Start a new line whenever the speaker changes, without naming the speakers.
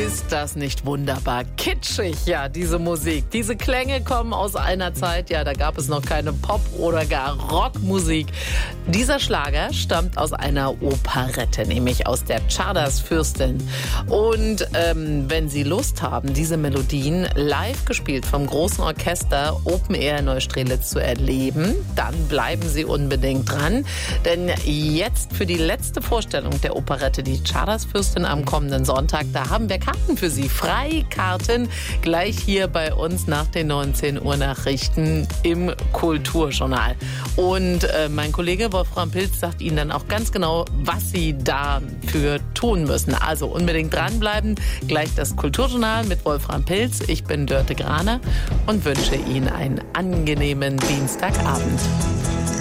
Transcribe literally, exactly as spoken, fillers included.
Ist das nicht wunderbar kitschig, ja, diese Musik. Diese Klänge kommen aus einer Zeit, ja, da gab es noch keine Pop- oder gar Rockmusik. Dieser Schlager stammt aus einer Operette, nämlich aus der Czardas-Fürstin. Und ähm, wenn Sie Lust haben, diese Melodien live gespielt vom großen Orchester Open Air Neustrelitz zu erleben, dann bleiben Sie unbedingt dran. Denn jetzt für die letzte Vorstellung der Operette, die Czardas-Fürstin am kommenden Sonntag, da haben wir Karten für Sie. Freikarten gleich hier bei uns nach den neunzehn Uhr Nachrichten im Kulturjournal. Und äh, mein Kollege Wolfram Pilz sagt Ihnen dann auch ganz genau, was Sie dafür tun müssen. Also unbedingt dranbleiben. Gleich das Kulturjournal mit Wolfram Pilz. Ich bin Dörte Graner und wünsche Ihnen einen angenehmen Dienstagabend.